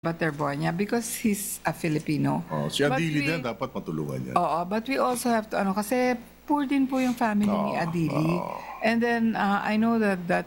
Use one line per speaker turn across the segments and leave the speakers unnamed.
Butterbonia because he's a Filipino.
Si
But
Adili
we-
din dapat matulungan yan.
Oo, but we also have to, kasi poor din po yung family ni Adili. And then, I know that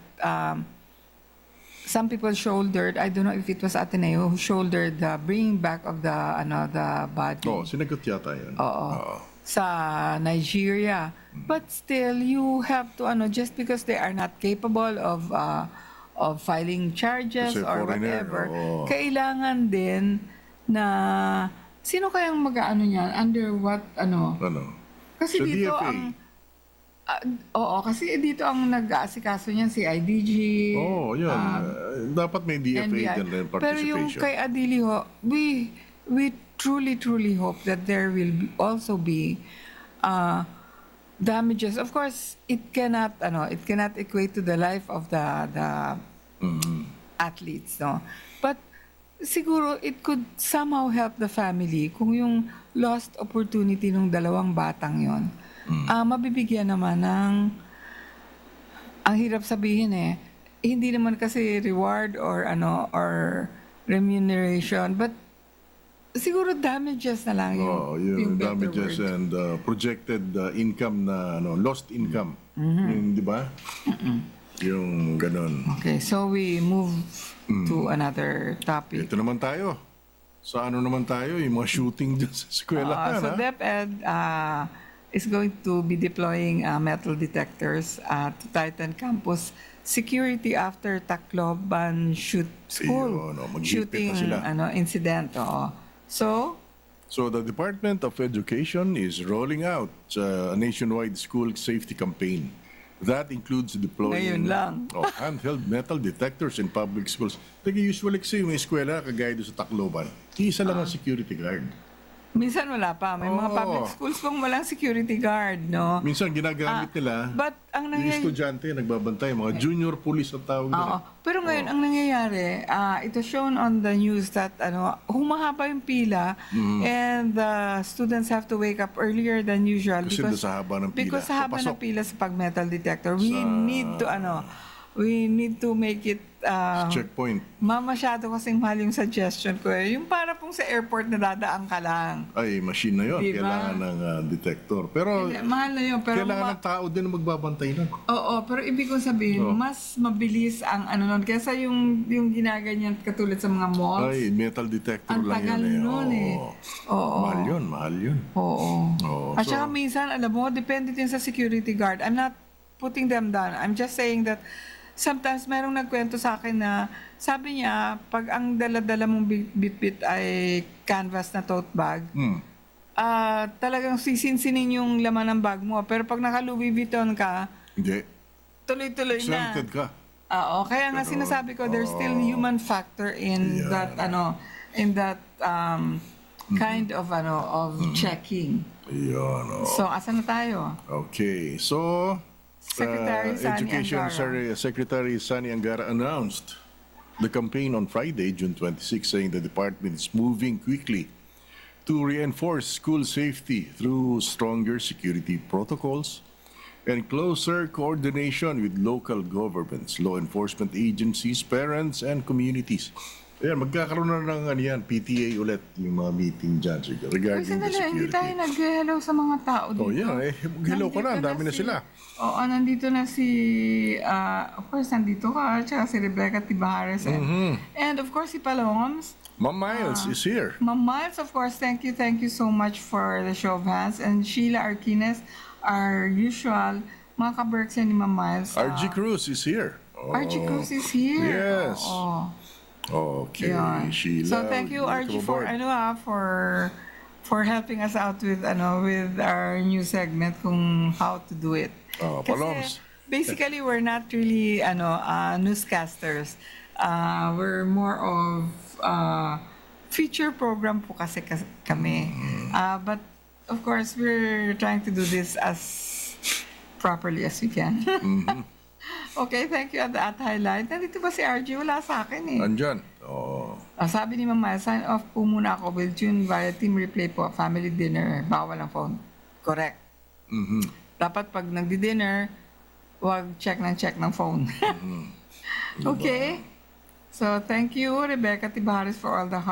some people shouldered, I don't know if it was Ateneo who shouldered the bringing back of the body.
Sinagot yata yan.
Sa Nigeria. But still, you have to, just because they are not capable of filing charges
Kasi
or
foreigner,
whatever,
oo.
kailangan din na, sino kayang mag-ano niyan? Under what,
Ano?
Kasi
Sa
dito
DFA.
kasi dito ang nag-aasikaso niyan si IDG.
Yun. Dapat may DFA
NBI.
din rin
Pero yung
participation.
kay Adili ho, we truly hope that there will also be damages. Of course, it cannot equate to the life of the athletes, no. But siguro it could somehow help the family kung yung lost opportunity ng dalawang batang yon. Mabibigyan naman ng, ang hirap sabihin hindi naman kasi reward or remuneration, but siguro damages na lang yung better
damages
word.
and projected income na lost income. Yung, di ba? Yung ganun.
Okay, so we move to another topic.
Ito naman tayo. Sa ano naman tayo? Yung mga shooting dyan sa eskwela.
So DepEd is going to be deploying metal detectors to tighten campus security after Tacloban school
Ayun, maghihigpit
shooting
na sila.
incident. So
the Department of Education is rolling out a nationwide school safety campaign. That includes
Ngayon
deploying
lang.
handheld metal detectors in public schools. Usually kasi yung eskwela, kagaya doon sa Tacloban, isa lang ang security guard.
minsan wala pa. May mga
Oo.
public schools pong walang security guard, no?
Minsan ginagamit nila,
But ang
yung
nangyayari...
estudyante nagbabantay, mga junior police ang tawag
Oo.
nila.
Pero ngayon, ang nangyayari, ito shown on the news that humahaba yung pila and the students have to wake up earlier than usual
Kasi sa haba ng pila,
because sa haba ng
papasok.
pila sa pag-metal detector. We need to make it
Checkpoint.
masyado kasing mahal yung suggestion ko. Yung para pong sa airport na dadaan ka lang.
Ay, machine na yun.
Diba?
Kailangan ng detector. Pero
Mahal na yun. Pero
kailangan ng tao din na magbabantay nun.
Oo, pero ibig kong sabihin, mas mabilis ang nun. Kesa yung ginaganyan katulad sa mga malls.
Ay, metal detector
Ang
lang
tagal
yan.
nun Oo.
Mahal yun.
Oo.
Oo,
At
so-
saka minsan, alam mo, depende din sa security guard. I'm not putting them down. I'm just saying that sometimes merong nagkwento sa akin na sabi niya, pag ang dala-dala mong bitbit ay canvas na tote bag, talagang sisinsinin yung laman ng bag mo. Pero pag naka-Louis Vuitton ka,
Hindi.
tuloy-tuloy na.
Exempted ka.
Kaya nga sinasabi ko, there's still human factor in that kind of checking.
Yan,
So, asan na tayo?
Okay, so
Secretary Sani
Education
Angara.
Secretary Sani Angara announced the campaign on Friday, June 26, saying the department is moving quickly to reinforce school safety through stronger security protocols and closer coordination with local governments, law enforcement agencies, parents, and communities. Ayan, magkakaroon na ng PTA ulit yung mga meeting dyan regarding the
Sandali, hindi
security.
tayo nag-hello sa mga tao dito.
Hello ka na, ang dami na sila.
Oo, nandito na si, of course, nandito ka, tsaka si Rebecca Tibares. And of course, si Paloms.
Ma'am Miles is here.
Ma'am Miles, of course, thank you so much for the show of hands. And Sheila Arquines, our usual, mga ka-Berks yan ni Ma'am Miles.
RG Cruz is here.
RG Cruz is here.
Yes.
Oo.
Okay,
Yun.
Sheila.
So thank you RG for helping us out with our new segment kung how to do it.
Paloms.
Basically we're not really newscasters. We're more of feature program po kasi kami. But of course we're trying to do this as properly as we can. Okay, thank you at highlight. Nandito ba si RG? Wala sa akin
Andyan.
sabi ni Mama, sign off po muna ako. Will tune via team replay po. Family dinner. Bawal ang phone. Correct. Dapat pag nagdi-dinner, huwag check ng phone. Okay? So thank you, Rebecca Tibares, for all the